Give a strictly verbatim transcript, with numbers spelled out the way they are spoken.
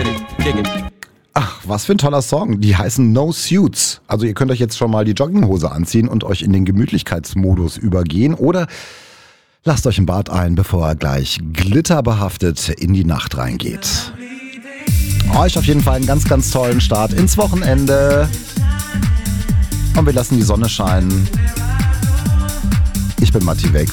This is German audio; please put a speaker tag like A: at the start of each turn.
A: ready, kick it.
B: Ach, was für ein toller Song. Die heißen No Suits. Also ihr könnt euch jetzt schon mal die Jogginghose anziehen und euch in den Gemütlichkeitsmodus übergehen. Oder lasst euch ein Bad ein, bevor er gleich glitterbehaftet in die Nacht reingeht. Euch auf jeden Fall einen ganz, ganz tollen Start ins Wochenende. Und wir lassen die Sonne scheinen. Ich bin Matti Welk.